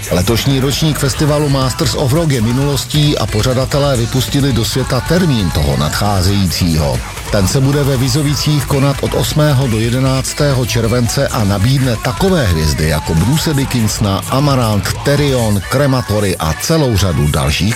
Letošní ročník festivalu Masters of Rock je minulostí a pořadatelé vypustili do světa termín toho nadcházejícího. Ten se bude ve Vizovicích konat od 8. do 11. července a nabídne takové hvězdy jako Bruce Dickinsona, Amarant, Therion, Crematory a celou řadu dalších